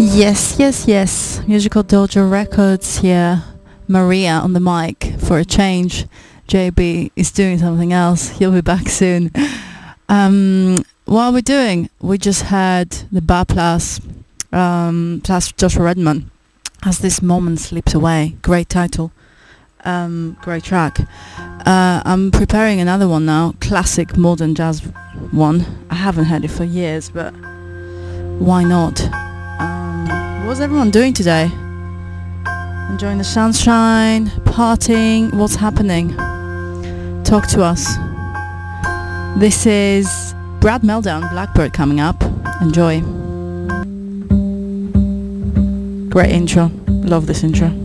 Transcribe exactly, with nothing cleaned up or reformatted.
Yes, yes, yes. Musical Dojo Records here. Maria on the mic for a change. J B is doing something else. He'll be back soon. Um, what are we doing? We just had the Bar Plus, um, plus Joshua Redman as This Moment Slips Away. Great title. Um, great track. Uh, I'm preparing another one now. Classic modern jazz one. I haven't heard it for years, but why not? Um, what's everyone doing today? Enjoying the sunshine, partying, what's happening? Talk to us. This is Brad Meldown, Blackbird coming up. Enjoy. Great intro. Love this intro.